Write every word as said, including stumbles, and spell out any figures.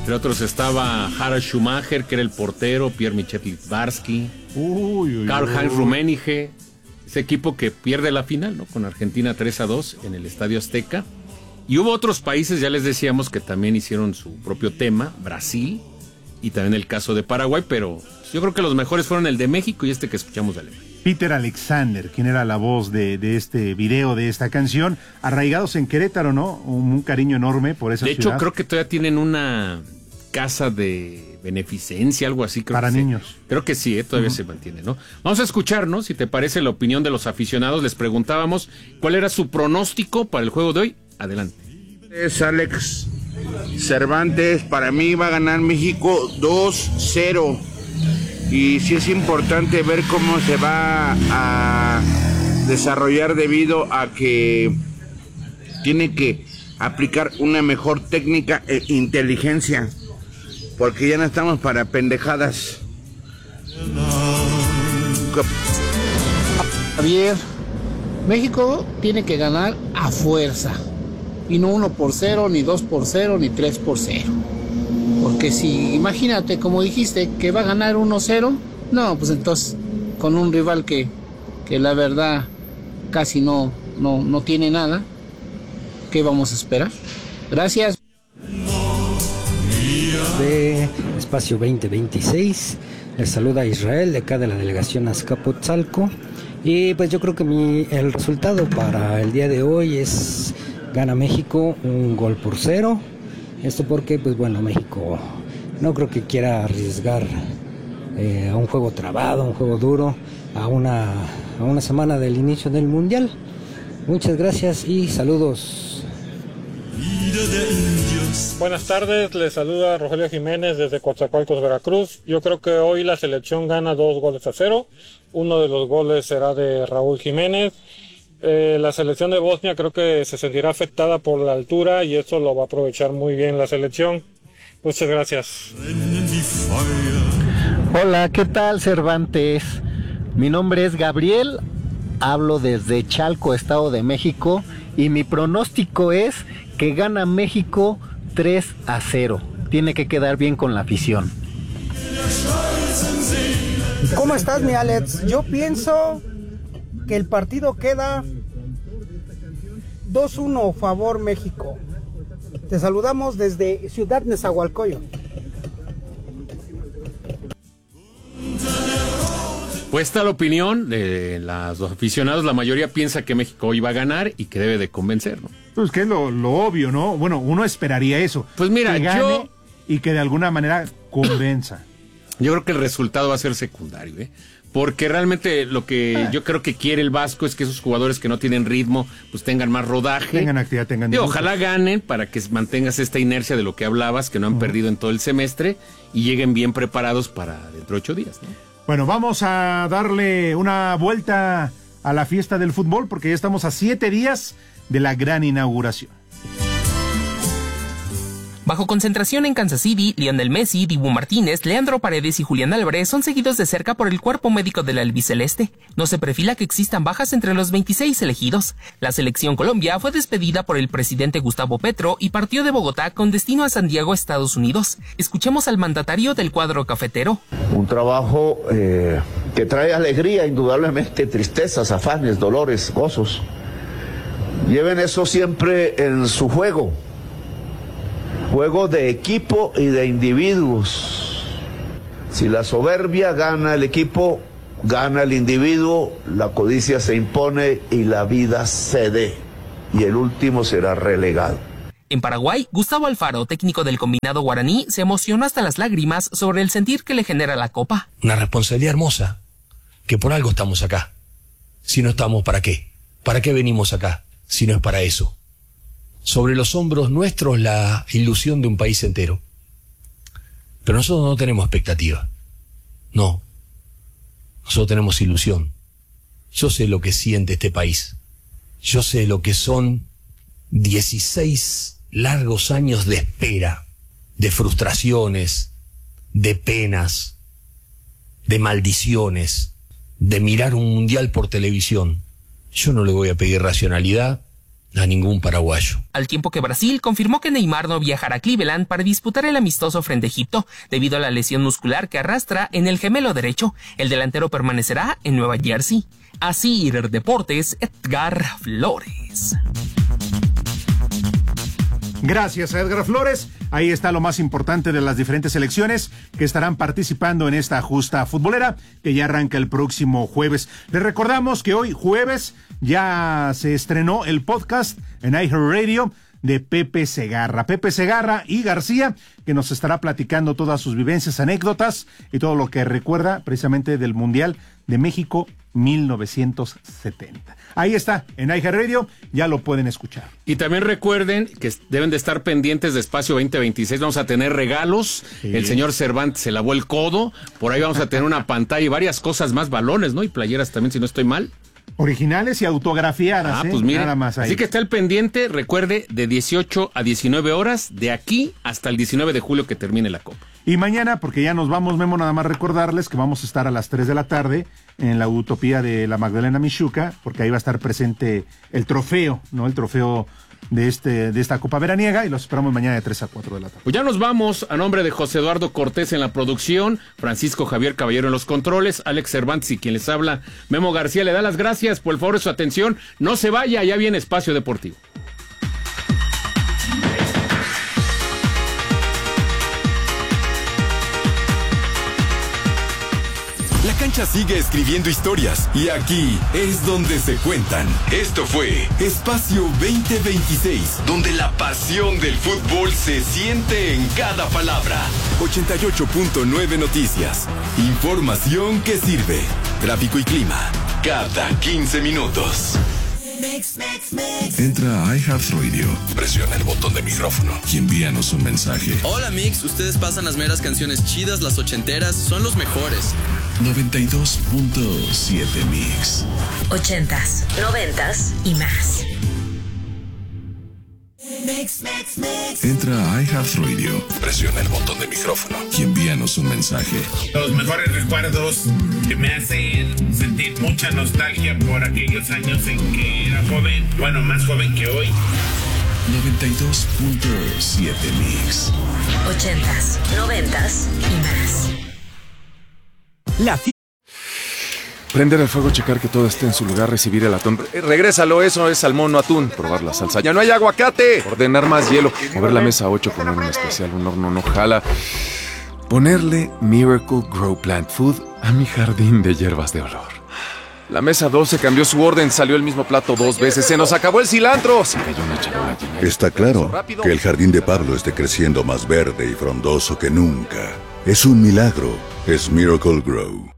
Entre otros estaba Harald Schumacher, que era el portero, Pierre-Michel Littbarski, Karl-Heinz Rummenigge, ese equipo que pierde la final, ¿no? Con Argentina tres a dos en el Estadio Azteca. Y hubo otros países, ya les decíamos, que también hicieron su propio tema, Brasil, y también el caso de Paraguay, pero yo creo que los mejores fueron el de México y este que escuchamos de Alemania. Peter Alexander, quien era la voz de, de este video, de esta canción, arraigados en Querétaro, ¿no? Un, un cariño enorme por esa ciudad. De ciudad. hecho, creo que todavía tienen una casa de beneficencia, algo así. Creo Para que niños. Sí. Creo que sí, ¿eh? Todavía uh-huh. se mantiene, ¿no? Vamos a escuchar, ¿no? Si te parece la opinión de los aficionados. Les preguntábamos cuál era su pronóstico para el juego de hoy. Adelante. Es Alex Cervantes. Para mí va a ganar México dos cero. Y sí es importante ver cómo se va a desarrollar debido a que tiene que aplicar una mejor técnica e inteligencia, porque ya no estamos para pendejadas. Javier, México tiene que ganar a fuerza, y no uno por cero, ni dos por cero, ni tres por cero. Porque si, imagínate, como dijiste, que va a ganar uno cero, no, pues entonces, con un rival que, que la verdad casi no, no, no tiene nada, ¿qué vamos a esperar? Gracias. De Espacio veinte veintiséis, les saluda Israel, de acá de la delegación Azcapotzalco, y pues yo creo que mi, el resultado para el día de hoy es, gana México un gol por cero. Esto porque, pues bueno, México no creo que quiera arriesgar eh, a un juego trabado, a un juego duro, a una, a una semana del inicio del Mundial. Muchas gracias y saludos. Buenas tardes, les saluda Rogelio Jiménez desde Coatzacoalcos, Veracruz. Yo creo que hoy la selección gana dos goles a cero. Uno de los goles será de Raúl Jiménez. Eh, la selección de Bosnia creo que se sentirá afectada por la altura y eso lo va a aprovechar muy bien la selección. Muchas gracias. Hola, ¿qué tal, Cervantes? Mi nombre es Gabriel, hablo desde Chalco, Estado de México, y mi pronóstico es que gana México tres a cero. Tiene que quedar bien con la afición. ¿Cómo estás, mi Alex? Yo pienso que el partido queda dos uno favor México. Te saludamos desde Ciudad Nezahualcóyotl. Pues está la opinión de los aficionados. La mayoría piensa que México hoy va a ganar y que debe de convencer, ¿no? Pues que es lo, lo obvio, ¿no? Bueno, uno esperaría eso. Pues mira, que gane yo... y que de alguna manera convenza. Yo creo que el resultado va a ser secundario, ¿eh? Porque realmente lo que ah. yo creo que quiere el Vasco es que esos jugadores que no tienen ritmo, pues tengan más rodaje. Tengan actividad, tengan y ojalá ganen para que mantengas esta inercia de lo que hablabas, que no han uh-huh. perdido en todo el semestre, y lleguen bien preparados para dentro de ocho días, ¿no? Bueno, vamos a darle una vuelta a la fiesta del fútbol, porque ya estamos a siete días de la gran inauguración. Bajo concentración en Kansas City, Lionel Messi, Dibu Martínez, Leandro Paredes y Julián Álvarez son seguidos de cerca por el cuerpo médico del albiceleste. No se perfila que existan bajas entre los veintiséis elegidos. La selección Colombia fue despedida por el presidente Gustavo Petro y partió de Bogotá con destino a San Diego, Estados Unidos. Escuchemos al mandatario del cuadro cafetero. Un trabajo eh, que trae alegría, indudablemente, tristezas, afanes, dolores, gozos. Lleven eso siempre en su juego. Juego de equipo y de individuos. Si la soberbia gana el equipo, gana el individuo, la codicia se impone y la vida cede. Y el último será relegado. En Paraguay, Gustavo Alfaro, técnico del combinado guaraní, se emocionó hasta las lágrimas sobre el sentir que le genera la copa. Una responsabilidad hermosa, que por algo estamos acá. Si no estamos, ¿para qué? ¿Para qué venimos acá? Si no es para eso. Sobre los hombros nuestros la ilusión de un país entero. Pero nosotros no tenemos expectativa. No. Nosotros tenemos ilusión. Yo sé lo que siente este país. Yo sé lo que son dieciséis largos años de espera, de frustraciones, de penas, de maldiciones, de mirar un mundial por televisión. Yo no le voy a pedir racionalidad a ningún paraguayo. Al tiempo que Brasil confirmó que Neymar no viajará a Cleveland para disputar el amistoso frente a Egipto debido a la lesión muscular que arrastra en el gemelo derecho. El delantero permanecerá en Nueva Jersey. Así Deportes, Edgar Flores. Gracias a Edgar Flores. Ahí está lo más importante de las diferentes selecciones que estarán participando en esta justa futbolera que ya arranca el próximo jueves. Les recordamos que hoy jueves ya se estrenó el podcast en iHeartRadio de Pepe Segarra. Pepe Segarra y García, que nos estará platicando todas sus vivencias, anécdotas y todo lo que recuerda precisamente del Mundial de México mil novecientos setenta. Ahí está, en iHeartRadio, ya lo pueden escuchar. Y también recuerden que deben de estar pendientes de Espacio veinte veintiséis, vamos a tener regalos, sí. El señor Cervantes se lavó el codo, por ahí vamos a tener una pantalla y varias cosas más, balones, ¿no? Y playeras también, si no estoy mal. Originales y autografiadas, ah, ¿eh? Pues mire, nada más ahí. Así que está el pendiente, recuerde, de dieciocho a diecinueve horas, de aquí hasta el diecinueve de julio que termine la Copa. Y mañana, porque ya nos vamos, Memo, nada más recordarles que vamos a estar a las tres de la tarde en la Utopía de la Magdalena Michuca, porque ahí va a estar presente el trofeo, ¿no? El trofeo de este de esta Copa Veraniega, y los esperamos mañana de tres a cuatro de la tarde. Pues ya nos vamos, a nombre de José Eduardo Cortés en la producción, Francisco Javier Caballero en los controles, Alex Cervantes y quien les habla, Memo García, le da las gracias por el favor de su atención. No se vaya, ya viene Espacio Deportivo. La cancha sigue escribiendo historias y aquí es donde se cuentan. Esto fue Espacio veinte veintiséis, donde la pasión del fútbol se siente en cada palabra. ochenta y ocho punto nueve Noticias. Información que sirve. Tráfico y clima cada quince minutos. Mix, mix, mix. Entra a iHeartRadio, presiona el botón de micrófono y envíanos un mensaje. Hola Mix, ustedes pasan las meras canciones chidas, las ochenteras, son los mejores. noventa y dos punto siete Mix. Ochentas, noventas y más. Mix, mix, mix. Entra a iHeartRadio, presiona el botón de micrófono y envíanos un mensaje. Los mejores recuerdos que me hacen sentir mucha nostalgia por aquellos años en que era joven, bueno, más joven que hoy. noventa y dos punto siete Mix. Ochentas, noventas y más. La Prender el fuego, checar que todo esté en su lugar, recibir el atún. Eh, regrésalo, eso es salmón, no atún. Probar la salsa. ¡Ya no hay aguacate! Ordenar más hielo. Mover la mesa ocho, poner un especial, un horno no jala. Ponerle Miracle Grow Plant Food a mi jardín de hierbas de olor. La mesa doce cambió su orden, salió el mismo plato dos veces. ¡Se nos acabó el cilantro! Se cayó una charola llena. Está claro que el jardín de Pablo esté creciendo más verde y frondoso que nunca. Es un milagro. Es Miracle Grow.